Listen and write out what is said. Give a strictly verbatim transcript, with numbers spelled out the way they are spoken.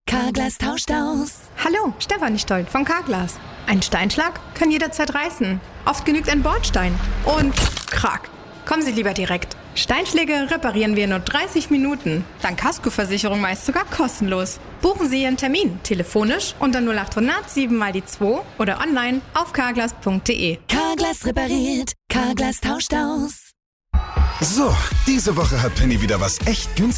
Carglass tauscht aus. Hallo, Stefanie Stolt von Carglass. Ein Steinschlag kann jederzeit reißen. Oft genügt ein Bordstein. Und krack. Kommen Sie lieber direkt. Steinschläge reparieren wir in nur dreißig Minuten. Dank Kaskoversicherung meist sogar kostenlos. Buchen Sie Ihren Termin telefonisch unter null acht hundert sieben mal die zwei oder online auf carglass punkt de. Carglass repariert. Carglass tauscht aus. So, diese Woche hat Penny wieder was echt günstiges